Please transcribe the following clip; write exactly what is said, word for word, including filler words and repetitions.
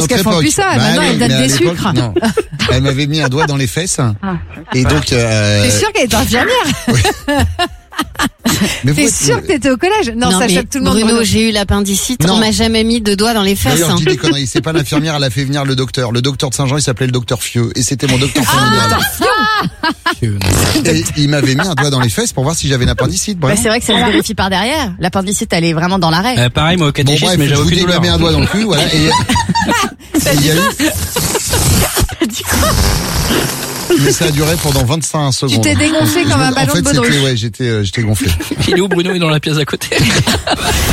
parce qu'elles font plus ça. Bah maintenant, elles donnent des sucres. Non. Elle m'avait mis un doigt dans les fesses. Et donc. Euh... T'es sûr qu'elle est infirmière? Oui. T'es sûr que t'étais au collège? Non, non ça choque tout le monde. Bruno, Bruno. J'ai eu l'appendicite. Non. On m'a jamais mis de doigts dans les fesses. D'ailleurs, je dis des conneries. C'est pas l'infirmière, elle a fait venir le docteur. Le docteur de Saint-Jean, il s'appelait le docteur Fieux. Et c'était mon docteur familial. Ah, et il m'avait mis un doigt dans les fesses pour voir si j'avais une appendicite. Bah, c'est vrai que ça se vérifie par derrière. L'appendicite, elle est vraiment dans l'arrêt. Euh, pareil, moi, au catéchisme, bon, mais j'avais aucune douleur. Il m'a mis un doigt dans le cul, voilà. Et il y a eu. Mais ça a duré pendant vingt-cinq secondes. Tu t'es dégonflé comme un ballon de baudruche. En fait, c'était, ouais, j'étais, euh, j'étais gonflé. Il est où, Bruno? Il est dans la pièce à côté.